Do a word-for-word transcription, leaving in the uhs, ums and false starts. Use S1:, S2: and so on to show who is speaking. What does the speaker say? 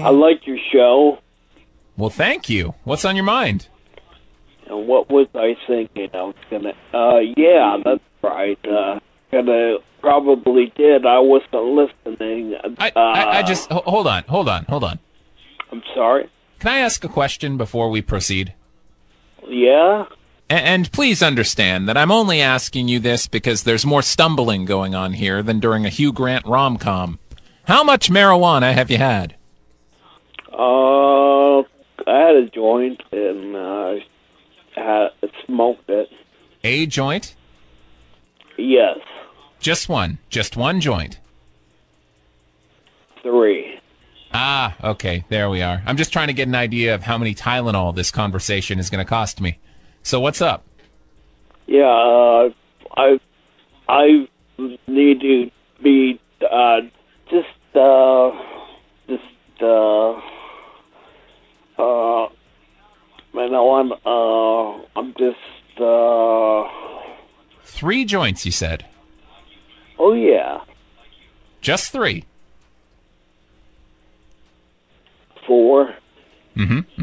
S1: I like your show.
S2: Well, thank you. What's on your mind?
S1: And what was I thinking? I was gonna. Uh, yeah, that's right. Uh, gonna probably did. I wasn't listening.
S2: I,
S1: uh,
S2: I, I just ho- hold on, hold on, hold on.
S1: I'm sorry.
S2: Can I ask a question before we proceed?
S1: Yeah.
S2: A- and please understand that I'm only asking you this because there's more stumbling going on here than during a Hugh Grant rom-com. How much marijuana have you had?
S1: Uh, I had a joint and uh, had smoked it.
S2: A joint?
S1: Yes.
S2: Just one. Just one joint.
S1: Three.
S2: Ah, okay. There we are. I'm just trying to get an idea of how many Tylenol this conversation is going to cost me. So what's up?
S1: Yeah. Uh, I I need to be uh, just uh, just uh, uh, man, I want uh, I'm just uh.
S2: Three joints, you said?
S1: Oh, yeah.
S2: Just three?
S1: Four.
S2: Mm-hmm.